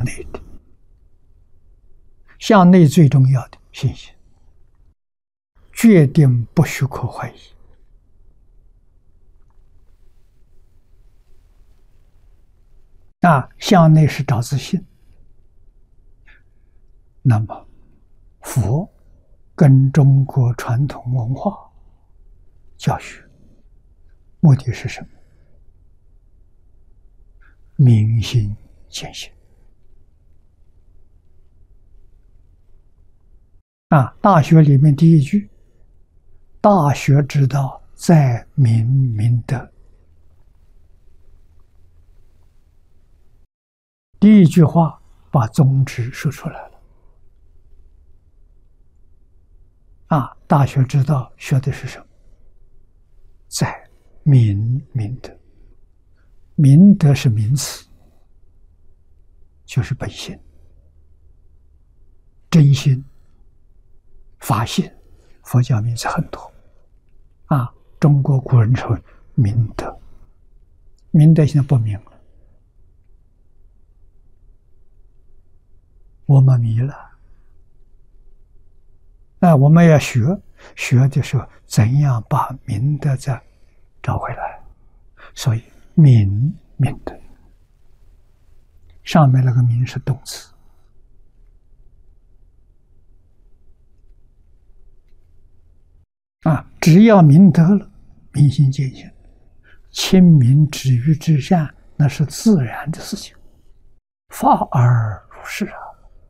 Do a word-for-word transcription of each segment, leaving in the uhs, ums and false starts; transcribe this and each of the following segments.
向内的，向内最重要的信心，决定不许可怀疑。那向内是找自信，那么佛跟中国传统文化教学目的是什么？明心见性。啊，大学里面第一句，大学之道，在明明德。第一句话把宗旨说出来了。啊，大学之道学的是什么？在明明德。明德是名词，就是本心、真心、法性。佛教名词很多啊，中国古人称明德。明德现在不明了，我们迷了。那我们要学，学的时候怎样把明德再找回来？所以明明德，上面那个明是动词。啊，只要明德了，明心见性，亲民止于至善，那是自然的事情，法而如是啊。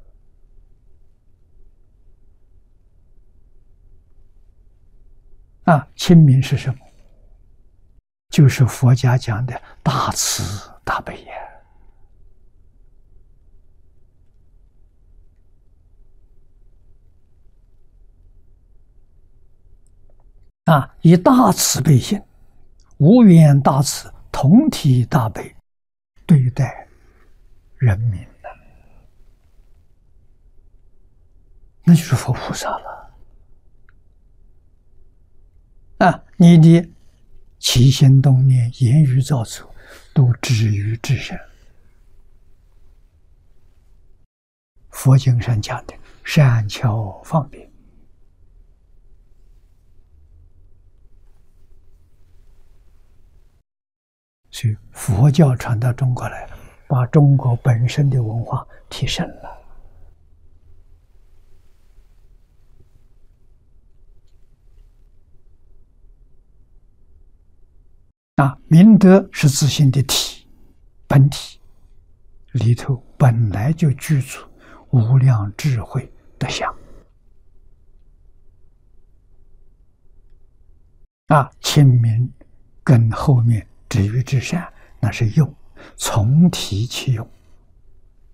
啊，亲民是什么？就是佛家讲的大慈大悲也。啊，以大慈悲心、无缘大慈、同体大悲对待人民的，那就是佛菩萨了。啊，你的起心动念、言语造作，都止于至善。佛经上讲的善巧方便。所以佛教传到中国来了，把中国本身的文化提升了。啊，明德是自信的体，本体里头本来就具足无量智慧德相。啊，亲民跟后面止于至善，那是用，从体起用。